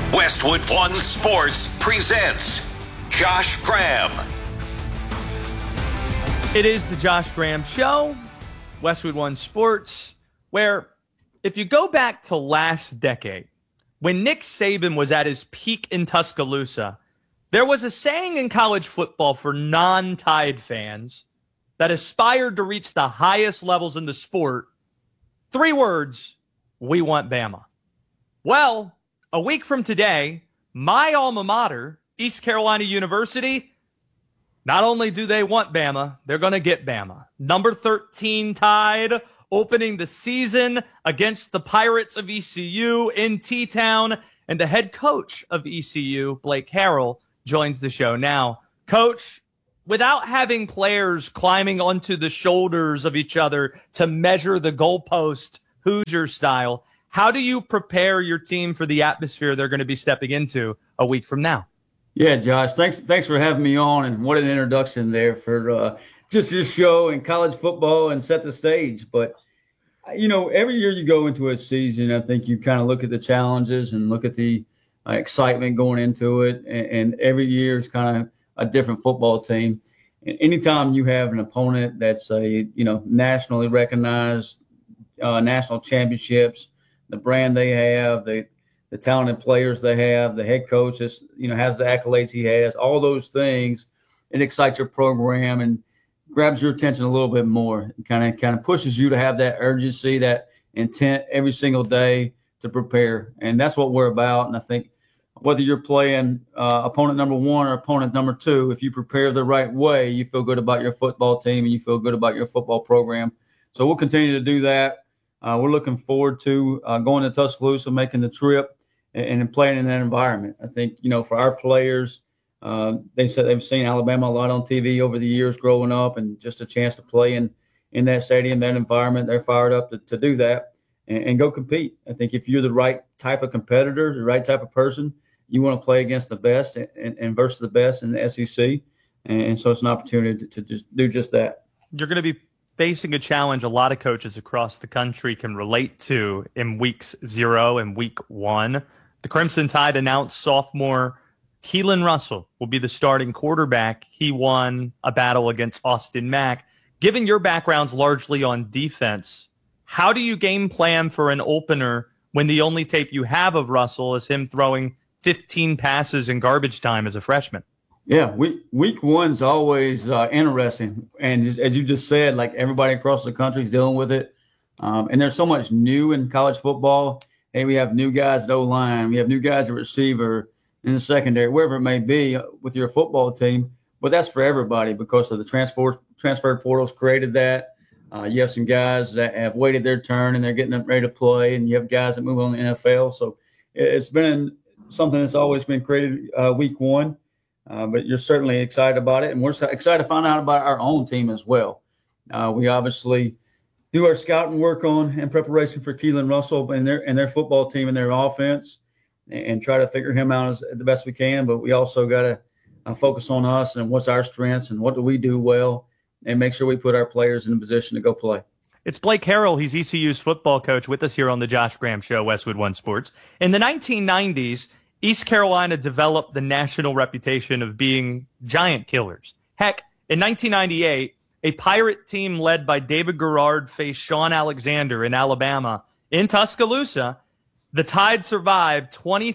Westwood One Sports presents Josh Graham. It is the Josh Graham Show, Westwood One Sports, where if you go back to last decade, when Nick Saban was at his peak in Tuscaloosa, there was a saying in college football for non-Tide fans that aspired to reach the highest levels in the sport. 3 words: we want Bama. Well, a week from today, my alma mater, East Carolina University, not only do they want Bama, they're going to get Bama. Number 13 Tide opening the season against the Pirates of ECU in T-Town, and the head coach of ECU, Blake Harrell, joins the show now. Coach, without having players climbing onto the shoulders of each other to measure the goalpost Hoosier style, how do you prepare your team for the atmosphere they're going to be stepping into a week from now? Yeah, Josh, thanks for having me on, and what an introduction there for just your show and college football and set the stage. But, you know, every year you go into a season, I think you kind of look at the challenges and look at the excitement going into it, and every year is kind of a different football team. And anytime you have an opponent that's nationally recognized, national championships, the brand they have, the talented players they have, the head coach has the accolades he has, all those things, it excites your program and grabs your attention a little bit more. It kind of pushes you to have that urgency, that intent every single day to prepare. And that's what we're about. And I think whether you're playing opponent number 1 or opponent number 2, if you prepare the right way, you feel good about your football team and you feel good about your football program. So we'll continue to do that. We're looking forward to going to Tuscaloosa, making the trip, and playing in that environment. I think, for our players, they said they've seen Alabama a lot on TV over the years growing up, and just a chance to play in that stadium, that environment. They're fired up to do that and go compete. I think if you're the right type of competitor, the right type of person, you want to play against the best and versus the best in the SEC. And so it's an opportunity to just do just that. You're going to be facing a challenge a lot of coaches across the country can relate to in weeks 0 and week 1. The Crimson Tide announced sophomore Keelan Russell will be the starting quarterback. He won a battle against Austin Mack. Given your background's largely on defense, how do you game plan for an opener when the only tape you have of Russell is him throwing 15 passes in garbage time as a freshman? Yeah, week 1's always interesting. And as you just said, like everybody across the country is dealing with it. And there's so much new in college football. Hey, we have new guys at O-line. We have new guys at receiver in the secondary, wherever it may be with your football team. But that's for everybody because of the transfer portals created that. You have some guys that have waited their turn and they're getting ready to play. And you have guys that move on to the NFL. So it's been something that's always been created week 1. But you're certainly excited about it, and we're excited to find out about our own team as well. We obviously do our scouting work in preparation for Keelan Russell and their football team and their offense, and try to figure him out as the best we can. But we also got to focus on us and what's our strengths and what do we do well, and make sure we put our players in a position to go play. It's Blake Harrell. He's ECU's football coach with us here on the Josh Graham Show, Westwood One Sports. In the 1990s, East Carolina developed the national reputation of being giant killers. Heck, in 1998, a Pirate team led by David Garrard faced Sean Alexander in Alabama in Tuscaloosa. The Tide survived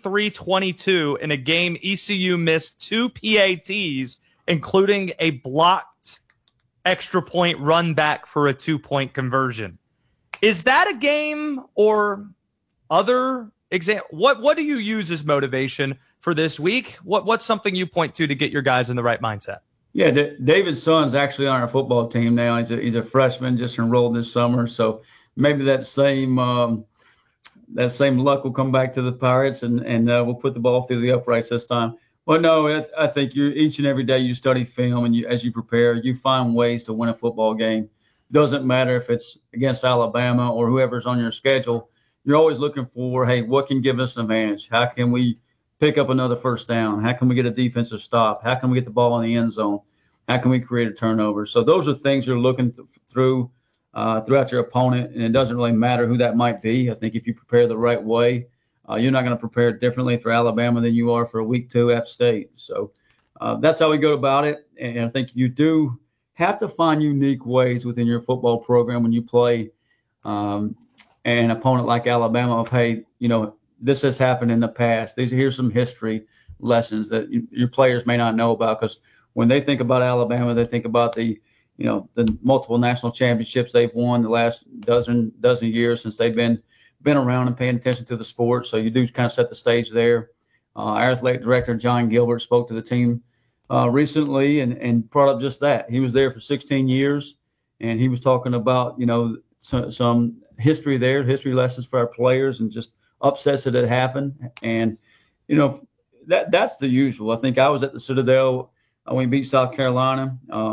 23-22 in a game ECU missed 2 PATs, including a blocked extra point run back for a 2-point conversion. Is that a game or other what do you use as motivation for this week? What's something you point to get your guys in the right mindset? Yeah, David's son's actually on our football team now. He's a freshman, just enrolled this summer. So maybe that same luck will come back to the Pirates, and we'll put the ball through the uprights this time. Well, no, I think each and every day you study film, and as you prepare, you find ways to win a football game. Doesn't matter if it's against Alabama or whoever's on your schedule. You're always looking for, hey, what can give us an advantage? How can we pick up another first down? How can we get a defensive stop? How can we get the ball in the end zone? How can we create a turnover? So those are things you're looking through throughout your opponent, and it doesn't really matter who that might be. I think if you prepare the right way, You're not going to prepare differently for Alabama than you are for a week 2 App State. So that's how we go about it. And I think you do have to find unique ways within your football program when you play an opponent like Alabama of, hey, this has happened in the past. Here's some history lessons that your players may not know about, because when they think about Alabama, they think about the multiple national championships they've won the last dozen years since they've been around and paying attention to the sport. So you do kind of set the stage there. Our athletic director, John Gilbert, spoke to the team recently and brought up just that. He was there for 16 years, and he was talking about, some history there, history lessons for our players, and just upsets that had happened. And, that's the usual. I think I was at the Citadel when we beat South Carolina.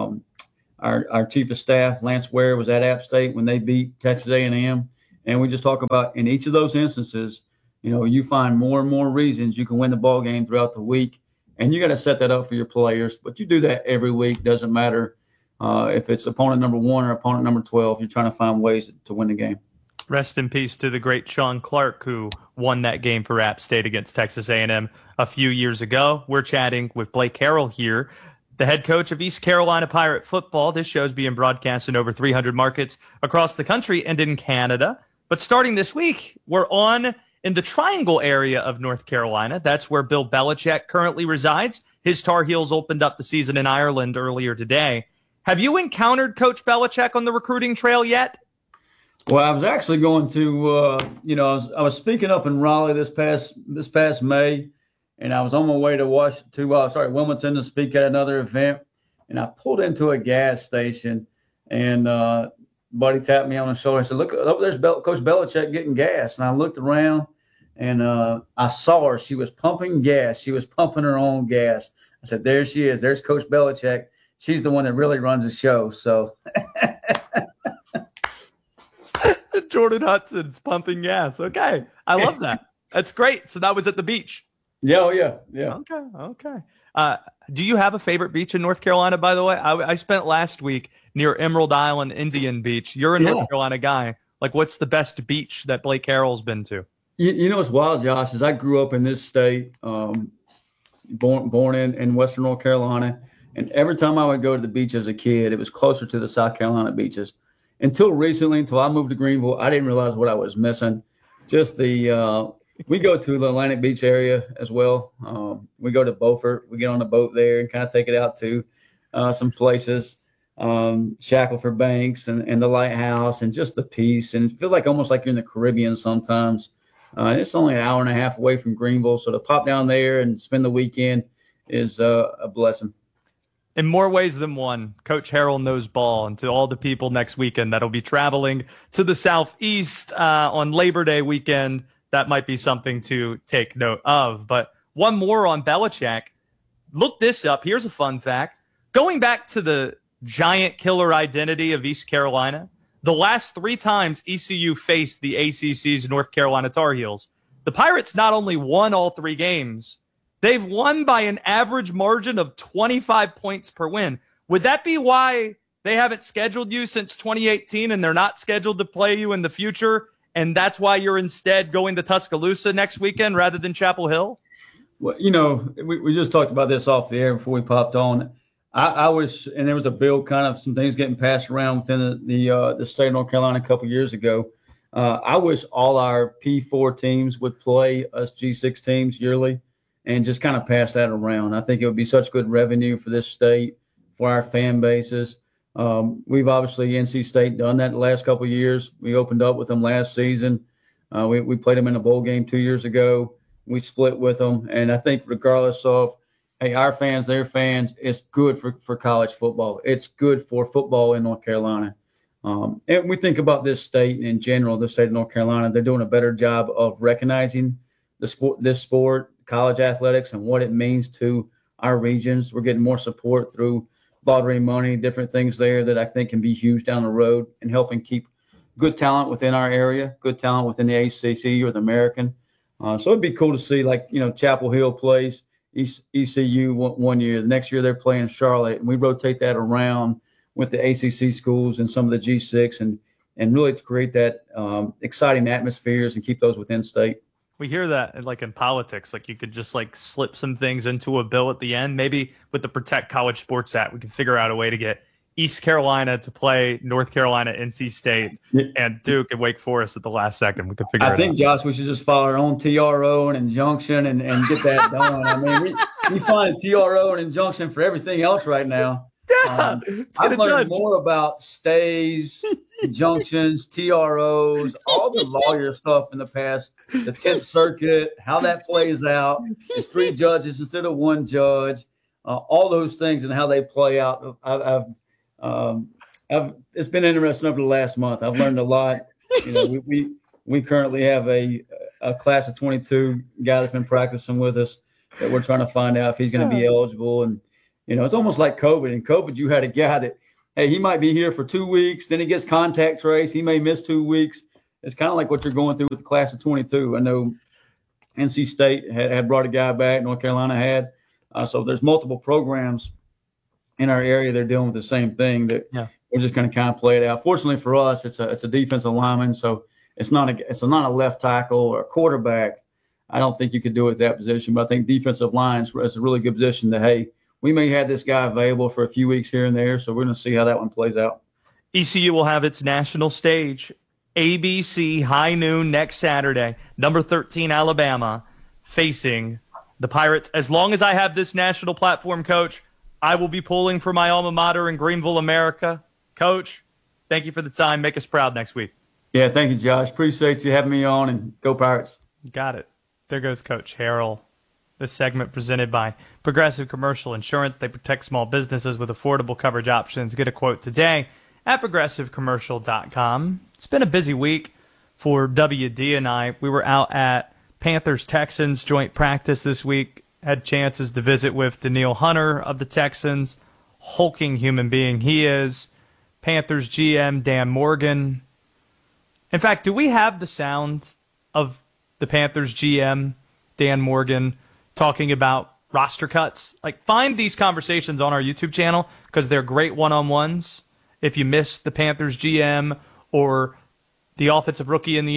Our chief of staff, Lance Ware, was at App State when they beat Texas A&M. And we just talk about, in each of those instances, you find more and more reasons you can win the ball game throughout the week. And you got to set that up for your players. But you do that every week. Doesn't matter if it's opponent number 1 or opponent number 12. You're trying to find ways to win the game. Rest in peace to the great Sean Clark, who won that game for App State against Texas A&M a few years ago. We're chatting with Blake Harrell here, the head coach of East Carolina Pirate football. This show is being broadcast in over 300 markets across the country and in Canada. But starting this week, we're on in the Triangle area of North Carolina. That's where Bill Belichick currently resides. His Tar Heels opened up the season in Ireland earlier today. Have you encountered Coach Belichick on the recruiting trail yet? Well, I was actually going to, I was speaking up in Raleigh this past May, and I was on my way to Wilmington to speak at another event, and I pulled into a gas station, and buddy tapped me on the shoulder and said, "Look, over there's Coach Belichick getting gas." And I looked around, and I saw her. She was pumping gas. She was pumping her own gas. I said, "There she is. There's Coach Belichick. She's the one that really runs the show." So. Jordan Hudson's pumping gas. Okay. I love that. That's great. So that was at the beach. Yeah. Okay. Do you have a favorite beach in North Carolina, by the way? I spent last week near Emerald Island Indian Beach. You're a North Carolina guy. Like, what's the best beach that Blake Harrell's been to? What's wild, Josh, is I grew up in this state, born in Western North Carolina. And every time I would go to the beach as a kid, it was closer to the South Carolina beaches. Until recently, until I moved to Greenville, I didn't realize what I was missing. Just we go to the Atlantic Beach area as well. We go to Beaufort. We get on a boat there and kind of take it out to some places, Shackleford Banks and the Lighthouse, and just the peace. And it feels like almost like you're in the Caribbean sometimes. It's only an hour and a half away from Greenville, so to pop down there and spend the weekend is a blessing. In more ways than one, Coach Harrell knows ball. And to all the people next weekend that'll be traveling to the Southeast on Labor Day weekend, that might be something to take note of. But one more on Belichick. Look this up. Here's a fun fact. Going back to the giant killer identity of East Carolina, the last 3 times ECU faced the ACC's North Carolina Tar Heels, the Pirates not only won all 3 games, they've won by an average margin of 25 points per win. Would that be why they haven't scheduled you since 2018 and they're not scheduled to play you in the future? And that's why you're instead going to Tuscaloosa next weekend rather than Chapel Hill? Well, we just talked about this off the air before we popped on. I was, and there was a bill, kind of some things getting passed around within the state of North Carolina a couple of years ago. I wish all our P4 teams would play us G6 teams yearly and just kind of pass that around. I think it would be such good revenue for this state, for our fan bases. We've obviously, NC State, done that the last couple of years. We opened up with them last season. We played them in a bowl game 2 years ago. We split with them. And I think regardless of, hey, our fans, their fans, it's good for college football. It's good for football in North Carolina. And we think about this state in general, the state of North Carolina, they're doing a better job of recognizing this sport, college athletics, and what it means to our regions. We're getting more support through lottery money, different things there that I think can be huge down the road and helping keep good talent within our area, good talent within the ACC or the American. So it'd be cool to see, like, Chapel Hill plays ECU one year. The next year they're playing Charlotte, and we rotate that around with the ACC schools and some of the G6 and really to create that exciting atmospheres and keep those within state. We hear that like in politics, like you could just like slip some things into a bill at the end. Maybe with the Protect College Sports Act, we can figure out a way to get East Carolina to play North Carolina, NC State, and Duke and Wake Forest at the last second. We could figure it out. I think, Josh, we should just file our own TRO and injunction and get that done. I mean, we find a TRO and injunction for everything else right now. Yeah, I've learned more about stays, injunctions, TROs, all the lawyer stuff in the past, the 10th Circuit, how that plays out. It's 3 judges instead of 1 judge, all those things and how they play out. It's been interesting over the last month. I've learned a lot. You know, we currently have a class of 22 guy that's been practicing with us that we're trying to find out if he's going to be eligible. And, you know, it's almost like COVID. In COVID, you had a guy that, hey, he might be here for 2 weeks. Then he gets contact trace. He may miss 2 weeks. It's kind of like what you're going through with the class of 22. I know NC State had brought a guy back. North Carolina had. So there's multiple programs in our area. They're dealing with the same thing that we're just going to kind of play it out. Fortunately for us, it's a defensive lineman. So it's not a left tackle or a quarterback. I don't think you could do it at that position, but I think defensive line is a really good position to, hey, we may have this guy available for a few weeks here and there, so we're going to see how that one plays out. ECU will have its national stage, ABC, high noon next Saturday, number 13 Alabama, facing the Pirates. As long as I have this national platform, Coach, I will be pulling for my alma mater in Greenville, America. Coach, thank you for the time. Make us proud next week. Yeah, thank you, Josh. Appreciate you having me on, and go Pirates. Got it. There goes Coach Harrell. This segment presented by Progressive Commercial Insurance. They protect small businesses with affordable coverage options. Get a quote today at progressivecommercial.com. It's been a busy week for WD and I. We were out at Panthers-Texans joint practice this week. Had chances to visit with Danielle Hunter of the Texans. Hulking human being he is. Panthers GM Dan Morgan. In fact, do we have the sound of the Panthers GM Dan Morgan talking about roster cuts? Like, find these conversations on our YouTube channel because they're great one-on-ones. If you missed the Panthers GM or the offensive rookie in the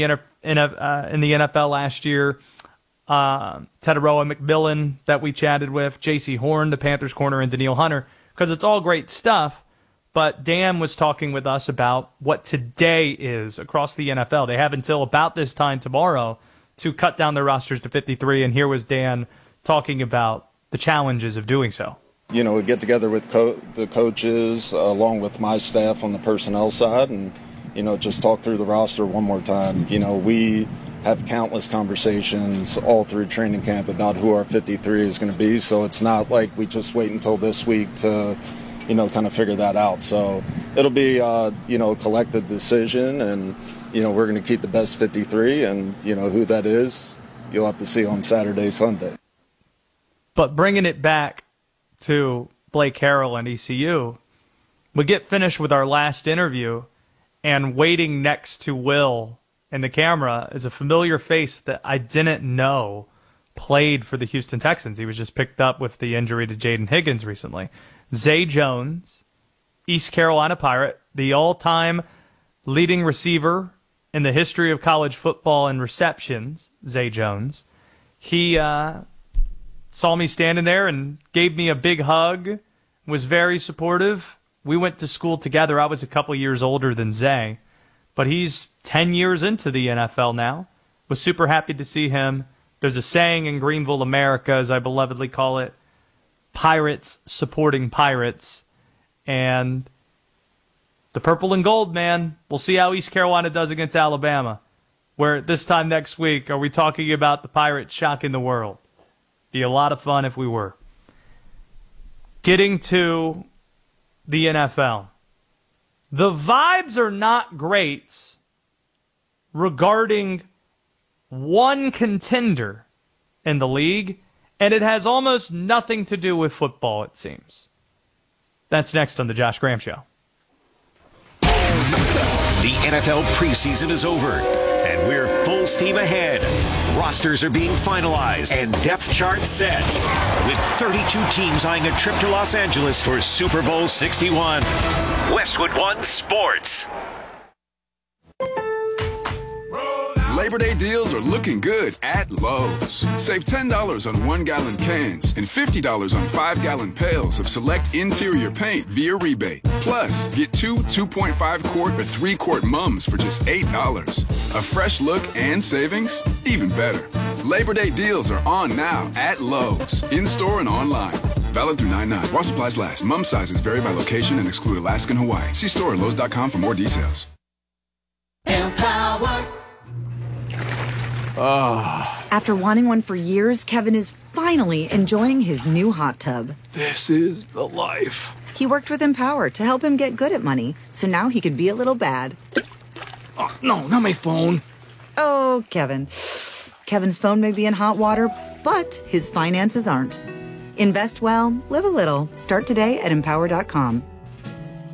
NFL last year, Teteroa McMillan that we chatted with, J.C. Horn, the Panthers corner, and Danielle Hunter, because it's all great stuff. But Dan was talking with us about what today is across the NFL. They have until about this time tomorrow to cut down their rosters to 53, and here was Dan talking about the challenges of doing so. You know, we get together with the coaches along with my staff on the personnel side and, you know, just talk through the roster one more time. You know, we have countless conversations all through training camp about who our 53 is going to be, so it's not like we just wait until this week to, you know, kind of figure that out. So it'll be, you know, a collective decision, and, you know, we're going to keep the best 53, and, you know, who that is, you'll have to see on Saturday, Sunday. But bringing it back to Blake Harrell and ECU, we get finished with our last interview, and waiting next to Will in the camera is a familiar face that I didn't know played for the Houston Texans. He was just picked up with the injury to Jaden Higgins recently. Zay Jones, East Carolina Pirate, the all-time leading receiver in the history of college football in receptions, Zay Jones. He saw me standing there and gave me a big hug, was very supportive. We went to school together. I was a couple years older than Zay, but he's 10 years into the NFL now. Was super happy to see him. There's a saying in Greenville, America, as I belovedly call it, Pirates supporting Pirates. And the purple and gold, man. We'll see how East Carolina does against Alabama. Where this time next week, are we talking about the Pirates shocking the world? Be a lot of fun if we were. Getting to the NFL. The vibes are not great regarding one contender in the league, and it has almost nothing to do with football, it seems. That's next on The Josh Graham Show. The NFL preseason is over, and we're full steam ahead. Rosters are being finalized and depth charts set, with 32 teams eyeing a trip to Los Angeles for Super Bowl 61. Westwood One Sports. Labor Day deals are looking good at Lowe's. Save $10 on 1-gallon cans and $50 on 5-gallon pails of select interior paint via rebate. Plus, get 2 2.5-quart or 3-quart mums for just $8. A fresh look and savings? Even better. Labor Day deals are on now at Lowe's, in-store and online. Valid through 9/9. While supplies last. Mum sizes vary by location and exclude Alaska and Hawaii. See store at Lowe's.com for more details. Empower. After wanting one for years, Kevin is finally enjoying his new hot tub. This is the life. He worked with Empower to help him get good at money, so now he could be a little bad. Oh, no, not my phone. Oh, Kevin. Kevin's phone may be in hot water, but his finances aren't. Invest well, live a little. Start today at Empower.com.